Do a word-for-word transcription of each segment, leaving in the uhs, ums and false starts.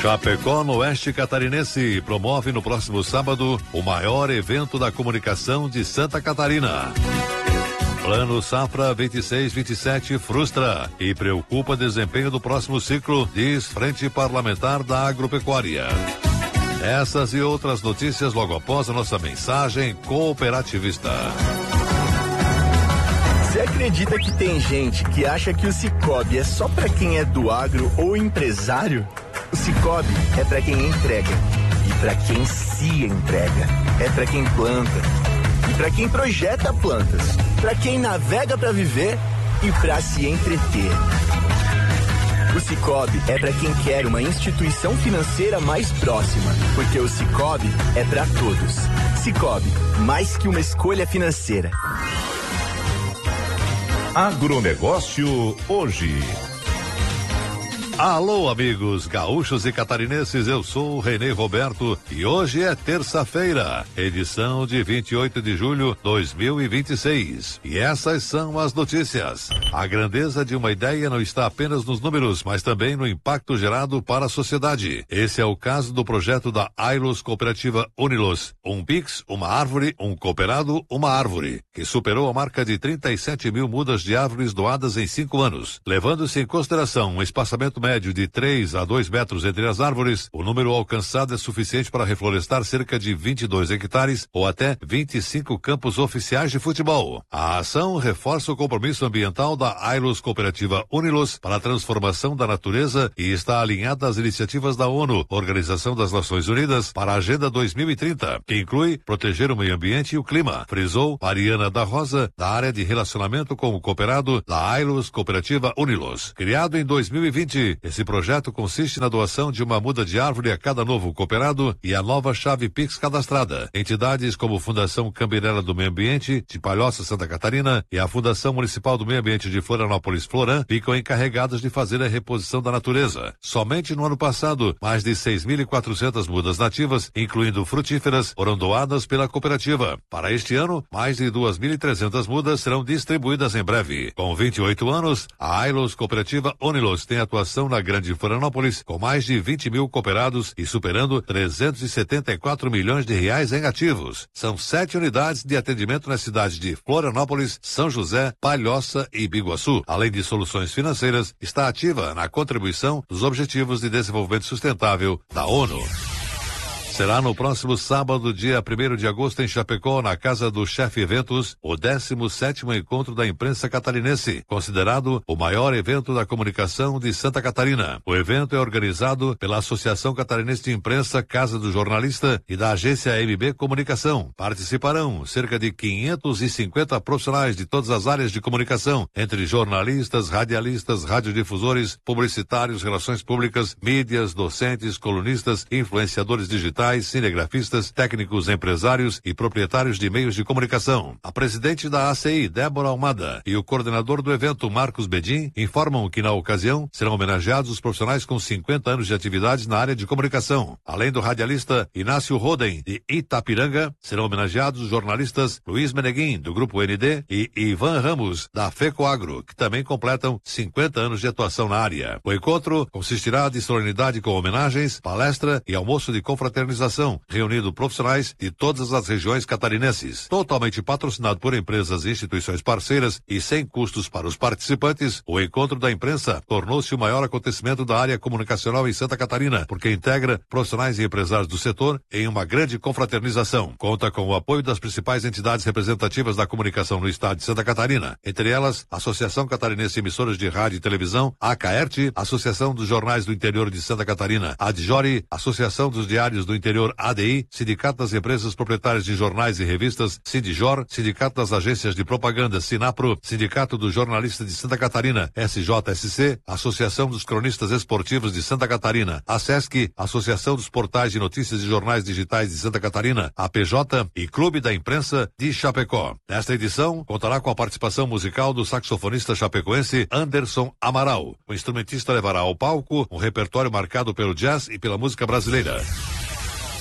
Chapecó, no Oeste Catarinense, promove no próximo sábado o maior evento da comunicação de Santa Catarina. Plano Safra vinte e seis vinte e sete frustra e preocupa desempenho do próximo ciclo, diz Frente Parlamentar da Agropecuária. Essas e outras notícias logo após a nossa mensagem cooperativista. Você acredita que tem gente que acha que o Sicoob é só para quem é do agro ou empresário? O Sicoob é para quem entrega e para quem se entrega. É para quem planta e para quem projeta plantas, para quem navega para viver e para se entreter. O Sicoob é para quem quer uma instituição financeira mais próxima, porque o Sicoob é para todos. Sicoob, mais que uma escolha financeira. Agronegócio hoje. Alô, amigos gaúchos e catarinenses, eu sou o Renê Roberto e hoje é terça-feira, edição de vinte e oito de julho de dois mil e vinte e seis. E essas são as notícias. A grandeza de uma ideia não está apenas nos números, mas também no impacto gerado para a sociedade. Esse é o caso do projeto da Ailos Cooperativa Unilos. Um Pix, uma árvore, um cooperado, uma árvore, que superou a marca de trinta e sete mil mudas de árvores doadas em cinco anos. Levando-se em consideração um espaçamento médio de três a dois metros entre as árvores, o número alcançado é suficiente para reflorestar cerca de vinte e dois hectares ou até vinte e cinco campos oficiais de futebol. A ação reforça o compromisso ambiental da Ailos Cooperativa Unilos para a transformação da natureza e está alinhada às iniciativas da ONU, Organização das Nações Unidas, para a Agenda dois mil e trinta, que inclui proteger o meio ambiente e o clima, frisou Mariana da Rosa, da área de relacionamento com o cooperado da Ailos Cooperativa Unilos. Criado em dois mil e vinte, esse projeto consiste na doação de uma muda de árvore a cada novo cooperado e a nova chave Pix cadastrada. Entidades como Fundação Cambirela do Meio Ambiente de Palhoça, Santa Catarina, e a Fundação Municipal do Meio Ambiente de Florianópolis, Floran, ficam encarregadas de fazer a reposição da natureza. Somente no ano passado, mais de seis mil e quatrocentas mudas nativas, incluindo frutíferas, foram doadas pela cooperativa. Para este ano, mais de duas mil e trezentas mudas serão distribuídas em breve. Com vinte e oito anos, a Ailos Cooperativa Unilos tem atuação na Grande Florianópolis, com mais de vinte mil cooperados e superando trezentos e setenta e quatro milhões de reais em ativos. São sete unidades de atendimento nas cidades de Florianópolis, São José, Palhoça e Biguaçu. Além de soluções financeiras, está ativa na contribuição dos Objetivos de Desenvolvimento Sustentável da ONU. Será no próximo sábado, dia primeiro de agosto, em Chapecó, na Casa do Chefe Eventos, o décimo sétimo Encontro da Imprensa Catarinense, considerado o maior evento da comunicação de Santa Catarina. O evento é organizado pela Associação Catarinense de Imprensa, Casa do Jornalista e da agência M B Comunicação. Participarão cerca de quinhentos e cinquenta profissionais de todas as áreas de comunicação, entre jornalistas, radialistas, radiodifusores, publicitários, relações públicas, mídias, docentes, colunistas, influenciadores digitais, cinegrafistas, técnicos, empresários e proprietários de meios de comunicação. A presidente da A C I, Débora Almada, e o coordenador do evento, Marcos Bedin, informam que na ocasião serão homenageados os profissionais com cinquenta anos de atividade na área de comunicação. Além do radialista Inácio Roden, de Itapiranga, serão homenageados os jornalistas Luiz Meneguin, do Grupo N D, e Ivan Ramos, da FECOAGRO, que também completam cinquenta anos de atuação na área. O encontro consistirá de solenidade com homenagens, palestra e almoço de confraternização, reunindo profissionais de todas as regiões catarinenses. Totalmente patrocinado por empresas e instituições parceiras e sem custos para os participantes, o Encontro da Imprensa tornou-se o maior acontecimento da área comunicacional em Santa Catarina, porque integra profissionais e empresários do setor em uma grande confraternização. Conta com o apoio das principais entidades representativas da comunicação no estado de Santa Catarina, entre elas a Associação Catarinense de Emissoras de Rádio e Televisão, a CAERT, Associação dos Jornais do Interior de Santa Catarina, a Adjori, Associação dos Diários do Interior A D I, Sindicato das Empresas Proprietárias de Jornais e Revistas, Sindijor, Sindicato das Agências de Propaganda, Sinapro, Sindicato dos Jornalistas de Santa Catarina, S J S C, Associação dos Cronistas Esportivos de Santa Catarina, a SESC, Associação dos Portais de Notícias e Jornais Digitais de Santa Catarina, a P J e Clube da Imprensa de Chapecó. Nesta edição, contará com a participação musical do saxofonista chapecoense Anderson Amaral. O instrumentista levará ao palco um repertório marcado pelo jazz e pela música brasileira.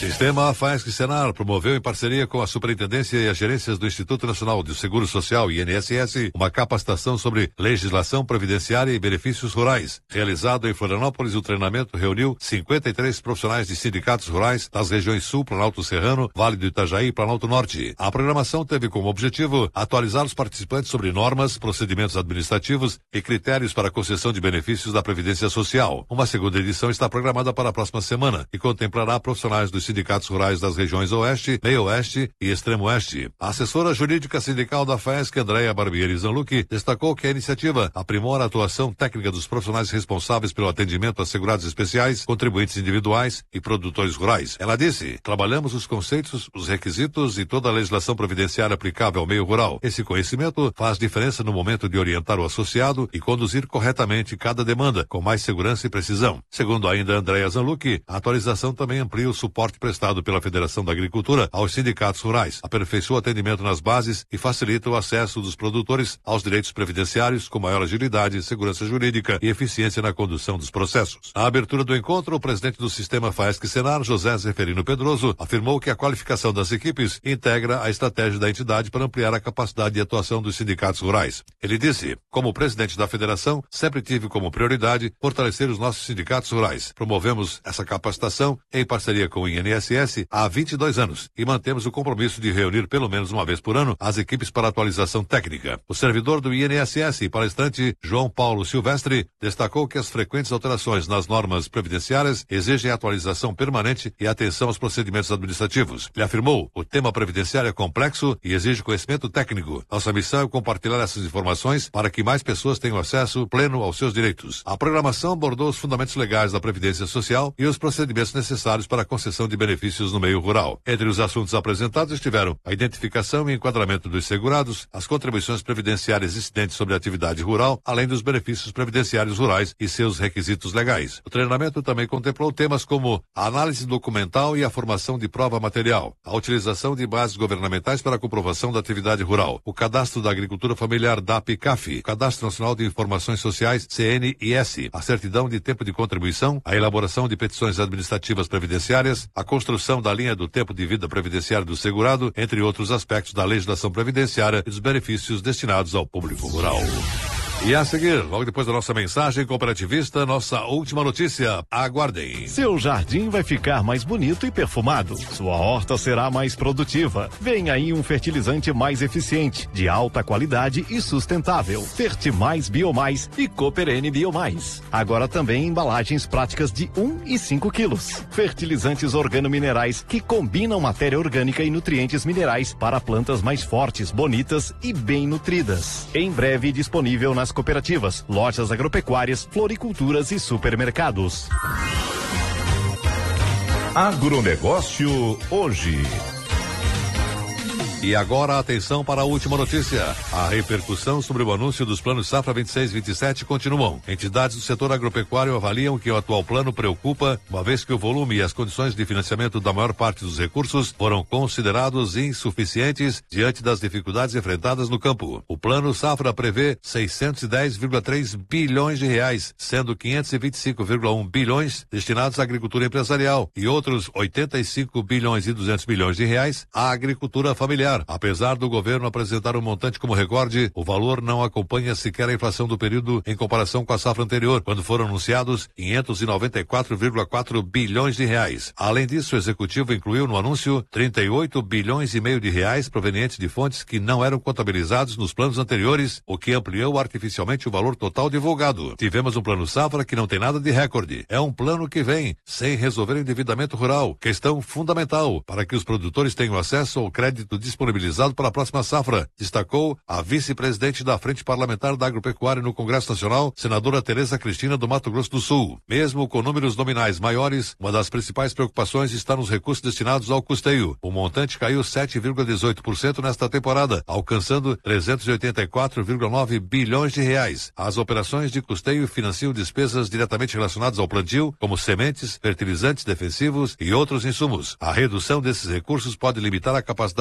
Sistema Faesc Senar promoveu em parceria com a Superintendência e as gerências do Instituto Nacional do Seguro Social e I N S S uma capacitação sobre legislação previdenciária e benefícios rurais. Realizado em Florianópolis, o treinamento reuniu cinquenta e três profissionais de sindicatos rurais das regiões Sul, Planalto Serrano, Vale do Itajaí e Planalto Norte. A programação teve como objetivo atualizar os participantes sobre normas, procedimentos administrativos e critérios para a concessão de benefícios da Previdência Social. Uma segunda edição está programada para a próxima semana e contemplará profissionais dos sindicatos rurais das regiões Oeste, Meio Oeste e Extremo Oeste. A assessora jurídica sindical da Faesc, Andréia Barbieri Zanlucchi, destacou que a iniciativa aprimora a atuação técnica dos profissionais responsáveis pelo atendimento a segurados especiais, contribuintes individuais e produtores rurais. Ela disse: trabalhamos os conceitos, os requisitos e toda a legislação previdenciária aplicável ao meio rural. Esse conhecimento faz diferença no momento de orientar o associado e conduzir corretamente cada demanda, com mais segurança e precisão. Segundo ainda Andréia Zanlucchi, a atualização também amplia o suporte prestado pela Federação da Agricultura aos sindicatos rurais, aperfeiçoa o atendimento nas bases e facilita o acesso dos produtores aos direitos previdenciários com maior agilidade, segurança jurídica e eficiência na condução dos processos. Na abertura do encontro, o presidente do Sistema Faesc Senar, José Zeferino Pedroso, afirmou que a qualificação das equipes integra a estratégia da entidade para ampliar a capacidade de atuação dos sindicatos rurais. Ele disse: como presidente da federação, sempre tive como prioridade fortalecer os nossos sindicatos rurais. Promovemos essa capacitação em parceria com o I N S S há vinte e dois anos e mantemos o compromisso de reunir pelo menos uma vez por ano as equipes para atualização técnica. O servidor do I N S S e palestrante João Paulo Silvestre destacou que as frequentes alterações nas normas previdenciárias exigem atualização permanente e atenção aos procedimentos administrativos. Ele afirmou: o tema previdenciário é complexo e exige conhecimento técnico. Nossa missão é compartilhar essas informações para que mais pessoas tenham acesso pleno aos seus direitos. A programação abordou os fundamentos legais da Previdência Social e os procedimentos necessários para a concessão de benefícios no meio rural. Entre os assuntos apresentados estiveram a identificação e enquadramento dos segurados, as contribuições previdenciárias existentes sobre a atividade rural, além dos benefícios previdenciários rurais e seus requisitos legais. O treinamento também contemplou temas como a análise documental e a formação de prova material, a utilização de bases governamentais para a comprovação da atividade rural, o cadastro da agricultura familiar D A P C A F, o Cadastro Nacional de Informações Sociais C N I S, a certidão de tempo de contribuição, a elaboração de petições administrativas previdenciárias, a construção da linha do tempo de vida previdenciário do segurado, entre outros aspectos da legislação previdenciária e dos benefícios destinados ao público rural. E a seguir, logo depois da nossa mensagem cooperativista, nossa última notícia. Aguardem. Seu jardim vai ficar mais bonito e perfumado. Sua horta será mais produtiva. Vem aí um fertilizante mais eficiente, de alta qualidade e sustentável. Fertimais Biomais e Cooperene Biomais. Agora também embalagens práticas de um e cinco quilos. Fertilizantes organominerais que combinam matéria orgânica e nutrientes minerais para plantas mais fortes, bonitas e bem nutridas. Em breve disponível nas cooperativas, lojas agropecuárias, floriculturas e supermercados. Agronegócio hoje. E agora, atenção para a última notícia. A repercussão sobre o anúncio dos planos Safra vinte e seis vinte e sete continuam. Entidades do setor agropecuário avaliam que o atual plano preocupa, uma vez que o volume e as condições de financiamento da maior parte dos recursos foram considerados insuficientes diante das dificuldades enfrentadas no campo. O plano Safra prevê seiscentos e dez vírgula três bilhões de reais, sendo quinhentos e vinte e cinco vírgula um bilhões destinados à agricultura empresarial e outros oitenta e cinco bilhões e duzentos milhões de reais à agricultura familiar. Apesar do governo apresentar um montante como recorde, o valor não acompanha sequer a inflação do período em comparação com a safra anterior, quando foram anunciados quinhentos e noventa e quatro vírgula quatro bilhões de reais. Além disso, o executivo incluiu no anúncio trinta e oito bilhões e meio de reais provenientes de fontes que não eram contabilizados nos planos anteriores, o que ampliou artificialmente o valor total divulgado. Tivemos um plano safra que não tem nada de recorde. É um plano que vem sem resolver o endividamento rural, questão fundamental para que os produtores tenham acesso ao crédito disponível disponibilizado para a próxima safra, destacou a vice-presidente da Frente Parlamentar da Agropecuária no Congresso Nacional, senadora Tereza Cristina do Mato Grosso do Sul. Mesmo com números nominais maiores, uma das principais preocupações está nos recursos destinados ao custeio. O montante caiu sete vírgula dezoito por cento nesta temporada, alcançando trezentos e oitenta e quatro vírgula nove bilhões de reais. As operações de custeio financiam despesas diretamente relacionadas ao plantio, como sementes, fertilizantes defensivos e outros insumos. A redução desses recursos pode limitar a capacidade de investimento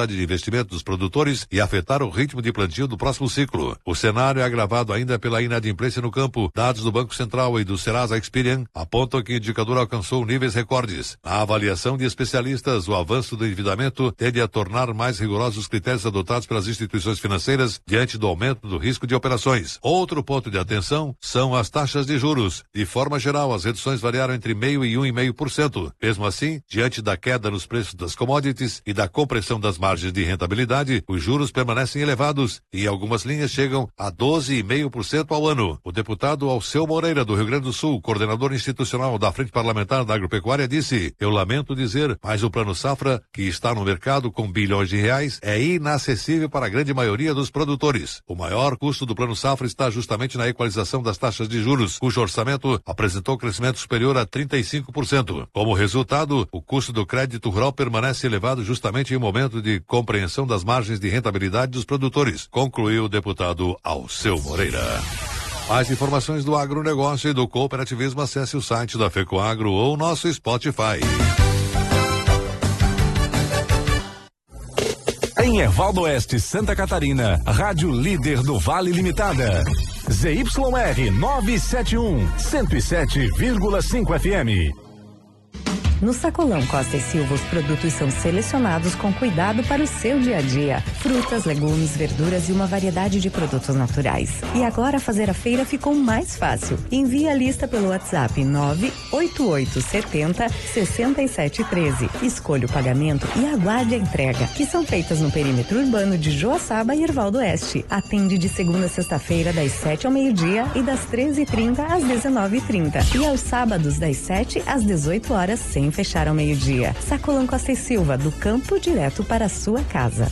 investimento dos produtores e afetar o ritmo de plantio do próximo ciclo. O cenário é agravado ainda pela inadimplência no campo. Dados do Banco Central e do Serasa Experian apontam que o indicador alcançou níveis recordes. Na avaliação de especialistas, o avanço do endividamento tende a tornar mais rigorosos os critérios adotados pelas instituições financeiras diante do aumento do risco de operações. Outro ponto de atenção são as taxas de juros. De forma geral, as reduções variaram entre meio e um vírgula cinco por cento. Mesmo assim, diante da queda nos preços das commodities e da compressão das margens de rentabilidade, os juros permanecem elevados e algumas linhas chegam a doze vírgula cinco por cento ao ano. O deputado Alceu Moreira, do Rio Grande do Sul, coordenador institucional da Frente Parlamentar da Agropecuária, disse: eu lamento dizer, mas o Plano Safra, que está no mercado com bilhões de reais, é inacessível para a grande maioria dos produtores. O maior custo do Plano Safra está justamente na equalização das taxas de juros, cujo orçamento apresentou crescimento superior a trinta e cinco por cento. Como resultado, o custo do crédito rural permanece elevado justamente em um momento de compreensão das margens de rentabilidade dos produtores, concluiu o deputado Alceu Moreira. Mais informações do agronegócio e do cooperativismo, acesse o site da FECOAGRO ou nosso Spotify. Em Ervaldo Oeste, Santa Catarina, Rádio Líder do Vale Limitada. Z Y R novecentos e setenta e um, cento e sete vírgula cinco F M. No Sacolão Costa e Silva, os produtos são selecionados com cuidado para o seu dia a dia. Frutas, legumes, verduras e uma variedade de produtos naturais. E agora fazer a feira ficou mais fácil. Envie a lista pelo WhatsApp nove oito oito sete zero, seis sete um três. Escolha o pagamento e aguarde a entrega, que são feitas no perímetro urbano de Joaçaba e Ervaldo Oeste. Atende de segunda a sexta-feira, das sete ao meio-dia e das treze e trinta às dezenove e trinta. E aos sábados, das sete às dezoito horas, sem fechar ao meio-dia. Sacolão Costa e Silva, do campo direto para a sua casa.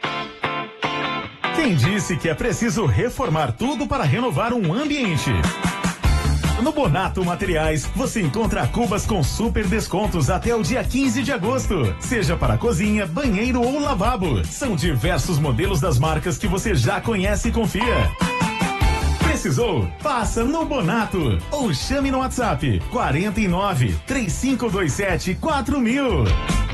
Quem disse que é preciso reformar tudo para renovar um ambiente? No Bonato Materiais, você encontra cubas com super descontos até o dia quinze de agosto. Seja para cozinha, banheiro ou lavabo. São diversos modelos das marcas que você já conhece e confia. Precisou? Passa no Bonato ou chame no WhatsApp quarenta e nove, três cinco dois sete, quatro mil.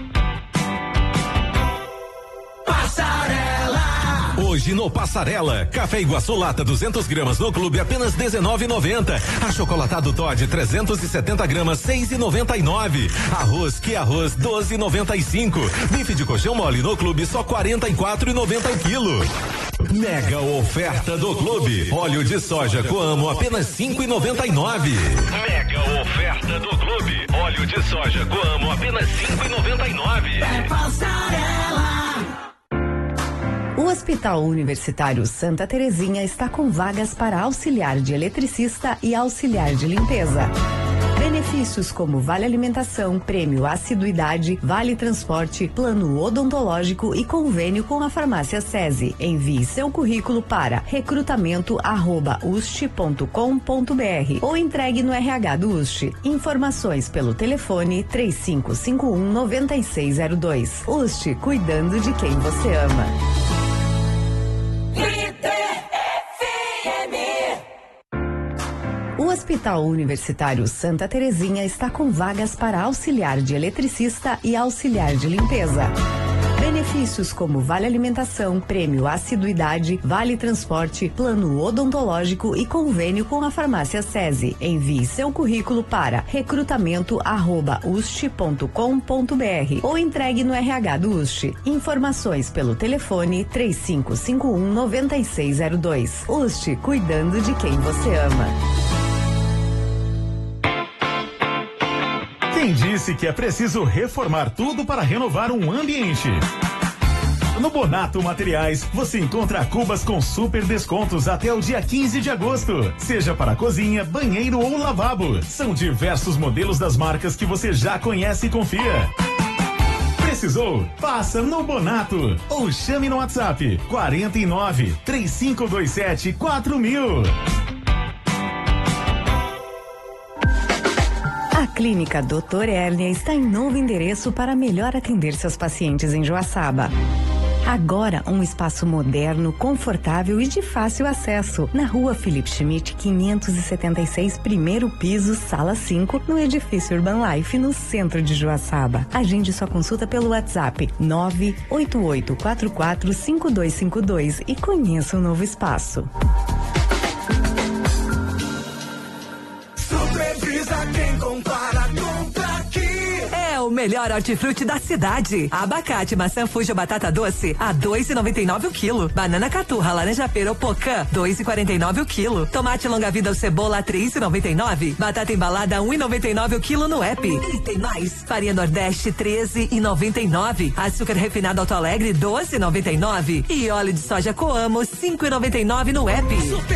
Hoje no Passarela, café Iguaçu lata duzentas gramas no clube apenas dezenove e noventa. Achocolatado Toddy trezentas e setenta gramas seis e noventa e nove. Arroz que arroz doze e noventa e cinco. Bife de colchão mole no clube só quarenta e quatro e noventa o quilo. Mega oferta do clube. Óleo de soja Coamo apenas cinco e noventa e nove. Mega oferta do clube. Óleo de soja Coamo apenas cinco e noventa e nove. É Passarela. O Hospital Universitário Santa Terezinha está com vagas para auxiliar de eletricista e auxiliar de limpeza. Benefícios como vale alimentação, prêmio assiduidade, vale transporte, plano odontológico e convênio com a farmácia SESI. Envie seu currículo para recrutamento arroba ust ponto com ponto br ou entregue no R H do U S T. Informações pelo telefone três cinco cinco um, nove seis zero dois. U S T, cuidando de quem você ama. O Hospital Universitário Santa Terezinha está com vagas para auxiliar de eletricista e auxiliar de limpeza. Benefícios como vale alimentação, prêmio assiduidade, vale transporte, plano odontológico e convênio com a farmácia SESI. Envie seu currículo para recrutamento arroba ust ponto com ponto br ou entregue no R H do U S T. Informações pelo telefone três cinco cinco um, nove seis zero dois. U S T, cuidando de quem você ama. Quem disse que é preciso reformar tudo para renovar um ambiente? No Bonato Materiais, você encontra cubas com super descontos até o dia quinze de agosto. Seja para cozinha, banheiro ou lavabo. São diversos modelos das marcas que você já conhece e confia. Precisou? Passa no Bonato ou chame no WhatsApp quarenta e nove, três cinco dois sete, quatro mil. A Clínica doutor Hérnia está em novo endereço para melhor atender seus pacientes em Joaçaba. Agora um espaço moderno, confortável e de fácil acesso. Na rua Felipe Schmidt, quinhentos e setenta e seis, primeiro piso, sala cinco, no edifício Urban Life, no centro de Joaçaba. Agende sua consulta pelo WhatsApp nove oito oito quatro quatro cinco dois cinco dois e conheça o novo espaço. Supervisa quem compara, compra aqui. É o melhor hortifruti da cidade. Abacate, maçã, fuja, batata doce a dois e noventa e nove o quilo. Banana caturra, laranja pera ou pocã dois e quarenta e nove o quilo. Tomate longa vida ou cebola três e noventa e nove. Batata embalada um e noventa e nove o quilo no app. E tem mais. Farinha Nordeste treze e noventa e nove. Açúcar refinado Alto Alegre doze e noventa e nove. E óleo de soja Coamo cinco e noventa e nove no app. Super